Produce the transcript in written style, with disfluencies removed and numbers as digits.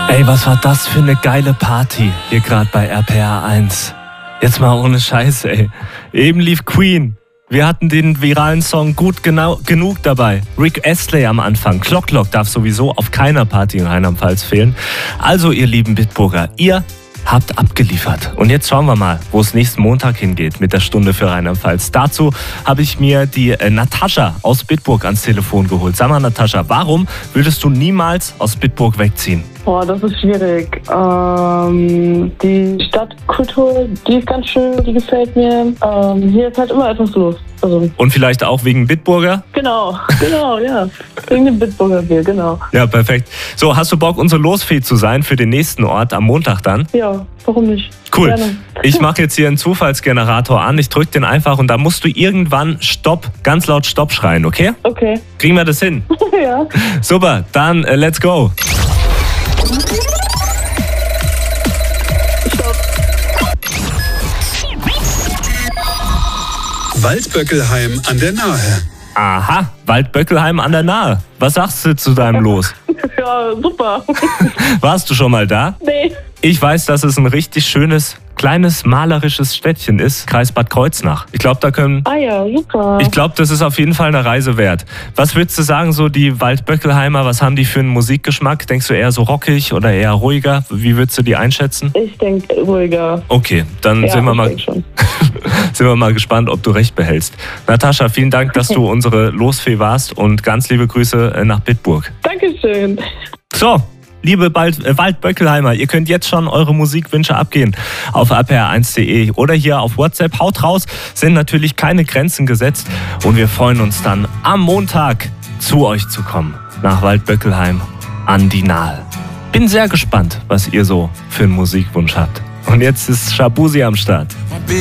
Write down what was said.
Ey, was war das für eine geile Party hier gerade bei RPR 1. Jetzt mal ohne Scheiß, ey. Eben lief Queen. Wir hatten den viralen Song gut genug dabei. Rick Astley am Anfang. Clock Clock darf sowieso auf keiner Party in Rheinland-Pfalz fehlen. Also, ihr lieben Bitburger, ihr habt abgeliefert. Und jetzt schauen wir mal, wo es nächsten Montag hingeht mit der Stunde für Rheinland-Pfalz. Dazu habe ich mir die Natascha aus Bitburg ans Telefon geholt. Sag mal, Natascha, warum würdest du niemals aus Bitburg wegziehen? Boah, das ist schwierig. Die Stadtkultur, die ist ganz schön, die gefällt mir. Hier ist halt immer etwas los. Also, Und vielleicht auch wegen Bitburger? genau, ja. Wegen dem Bitburger Bier, genau. Ja, perfekt. So, hast du Bock, unsere Losfee zu sein für den nächsten Ort am Montag dann? Ja, warum nicht? Cool. Gerne. Ich mache jetzt hier einen Zufallsgenerator an. Ich drücke den einfach und da musst du irgendwann Stopp, ganz laut Stopp schreien, okay? Okay. Kriegen wir das hin? Ja. Super, dann let's go. Waldböckelheim an der Nahe. Aha, Waldböckelheim an der Nahe. Was sagst du zu deinem Los? Ja, super. Warst du schon mal da? Nee. Ich weiß, dass es ein richtig schönes, kleines, malerisches Städtchen ist, Kreis Bad Kreuznach. Ich glaube, Super. das ist auf jeden Fall eine Reise wert. Was würdest du sagen, so die Waldböckelheimer, was haben die für einen Musikgeschmack? Denkst du eher so rockig oder eher ruhiger? Wie würdest du die einschätzen? Ich denke ruhiger. Okay, dann Ja, sind wir ich mal denk schon. sind wir mal gespannt, ob du recht behältst. Natascha, vielen Dank, dass du unsere Losfee warst und ganz liebe Grüße nach Bitburg. Dankeschön. So, liebe Waldböckelheimer, ihr könnt jetzt schon eure Musikwünsche abgehen auf rpr1.de oder hier auf WhatsApp. Haut raus, sind natürlich keine Grenzen gesetzt und wir freuen uns dann am Montag zu euch zu kommen, nach Waldböckelheim an die Nahe. Bin sehr gespannt, was ihr so für einen Musikwunsch habt. Und jetzt ist Shabuzi am Start.